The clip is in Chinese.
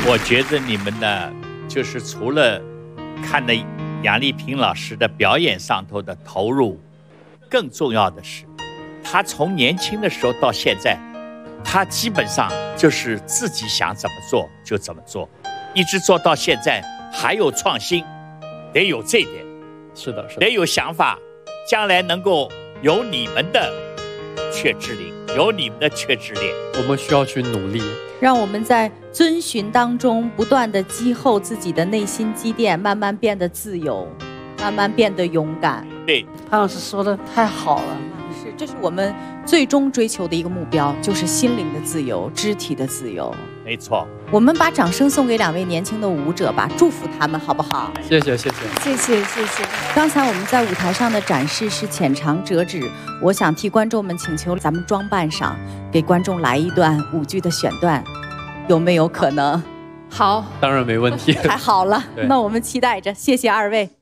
我觉得你们呢，就是除了看了杨丽萍老师的表演上头的投入，更重要的是，她从年轻的时候到现在，她基本上就是自己想怎么做就怎么做，一直做到现在，还有创新，得有这一点。 是的，是的， 得有想法，将来能够有你们的雀之灵，有你们的雀之恋。 我们需要去努力， 让我们在遵循当中不断的积厚自己的内心积淀，慢慢变得自由，慢慢变得勇敢。 对， 潘老师说的太好了。 是，这是我们最终追求的一个目标，就是心灵的自由，肢体的自由。 没错。 我们把掌声送给2位年轻的舞者吧，祝福他们，好不好？ 谢谢，谢谢， 谢谢，谢谢。 刚才我们在舞台上的展示是浅尝辄止，我想替观众们请求咱们装扮上，给观众来一段舞剧的选段，有没有可能？ 好， 当然没问题。 太好了， 对， 那我们期待着，谢谢2位。